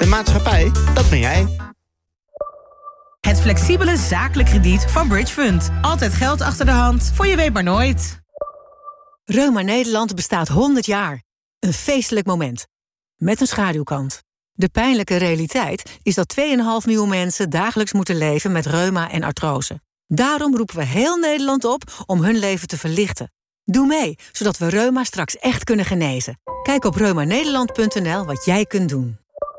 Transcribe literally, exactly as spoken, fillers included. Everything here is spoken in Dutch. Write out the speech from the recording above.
De maatschappij, dat ben jij. Het flexibele zakelijk krediet van Bridge Fund. Altijd geld achter de hand, voor je weet maar nooit. Reuma Nederland bestaat honderd jaar. Een feestelijk moment. Met een schaduwkant. De pijnlijke realiteit is dat twee komma vijf miljoen mensen dagelijks moeten leven met reuma en artrose. Daarom roepen we heel Nederland op om hun leven te verlichten. Doe mee, zodat we reuma straks echt kunnen genezen. Kijk op reumanederland punt n l wat jij kunt doen.